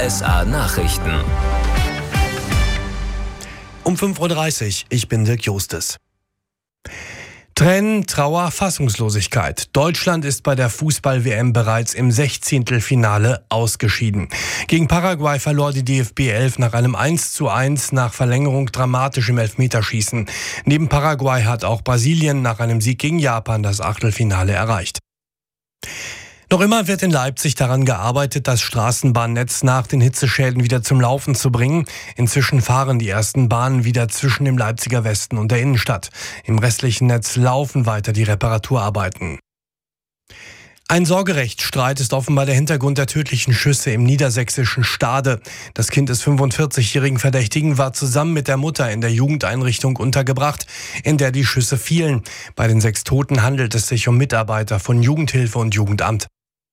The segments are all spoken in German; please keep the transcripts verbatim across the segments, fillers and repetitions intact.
S A Nachrichten. Um fünf Uhr dreißig, ich bin Dirk Justes. Tränen, Trauer, Fassungslosigkeit. Deutschland ist bei der Fußball-W M bereits im Sechzehntelfinale ausgeschieden. Gegen Paraguay verlor die D F B elf nach einem eins zu eins nach Verlängerung dramatisch im Elfmeterschießen. Neben Paraguay hat auch Brasilien nach einem Sieg gegen Japan das Achtelfinale erreicht. Noch immer wird in Leipzig daran gearbeitet, das Straßenbahnnetz nach den Hitzeschäden wieder zum Laufen zu bringen. Inzwischen fahren die ersten Bahnen wieder zwischen dem Leipziger Westen und der Innenstadt. Im restlichen Netz laufen weiter die Reparaturarbeiten. Ein Sorgerechtsstreit ist offenbar der Hintergrund der tödlichen Schüsse im niedersächsischen Stade. Das Kind des fünfundvierzigjährigen Verdächtigen war zusammen mit der Mutter in der Jugendeinrichtung untergebracht, in der die Schüsse fielen. Bei den sechs Toten handelt es sich um Mitarbeiter von Jugendhilfe und Jugendamt.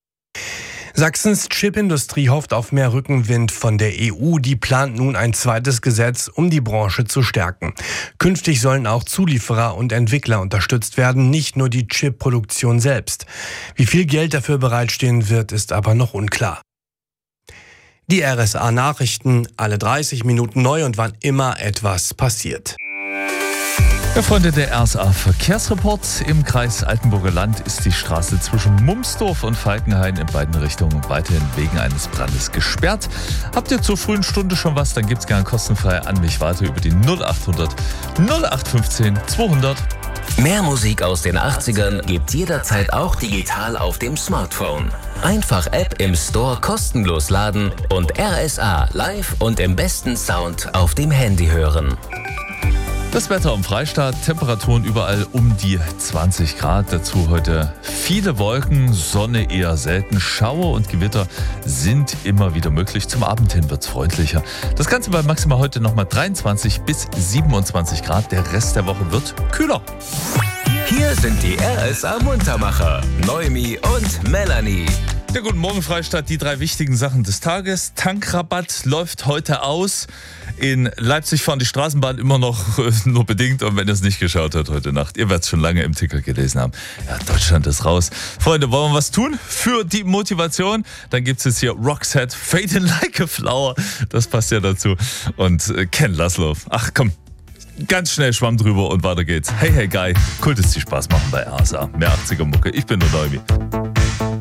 Sachsens Chipindustrie hofft auf mehr Rückenwind von der E U. Die plant nun ein zweites Gesetz, um die Branche zu stärken. Künftig sollen auch Zulieferer und Entwickler unterstützt werden, nicht nur die Chipproduktion selbst. Wie viel Geld dafür bereitstehen wird, ist aber noch unklar. Die R S A-Nachrichten, alle dreißig Minuten neu und wann immer etwas passiert. Ja, Freunde, der R S A-Verkehrsreport. Im Kreis Altenburger Land ist die Straße zwischen Mumsdorf und Falkenhain in beiden Richtungen weiterhin wegen eines Brandes gesperrt. Habt ihr zur frühen Stunde schon was, dann gibt's gerne kostenfrei an mich weiter über die null achthundert null acht fünfzehn zweihundert. Mehr Musik aus den achtzigern gibt's jederzeit auch digital auf dem Smartphone. Einfach App im Store kostenlos laden und R S A live und im besten Sound auf dem Handy hören. Das Wetter am Freistaat, Temperaturen überall um die zwanzig Grad. Dazu heute viele Wolken, Sonne eher selten. Schauer und Gewitter sind immer wieder möglich. Zum Abend hin wird es freundlicher. Das Ganze bei maximal heute nochmal dreiundzwanzig bis siebenundzwanzig Grad. Der Rest der Woche wird kühler. Hier sind die R S A-Muntermacher, Noemi und Melanie. Ja, guten Morgen Freistaat, die drei wichtigen Sachen des Tages. Tankrabatt läuft heute aus. In Leipzig fahren die Straßenbahnen immer noch äh, nur bedingt. Und wenn ihr es nicht geschaut habt heute Nacht, ihr werdet es schon lange im Ticker gelesen haben. Ja, Deutschland ist raus. Freunde, wollen wir was tun für die Motivation? Dann gibt es jetzt hier Roxette, Fading Like a Flower. Das passt ja dazu. Und äh, Ken Laszlo. Ach komm, ganz schnell Schwamm drüber und weiter geht's. Hey, hey, Guy. Cool, dass die Spaß machen bei R S A. Mehr achtziger Mucke. Ich bin nur Noemi.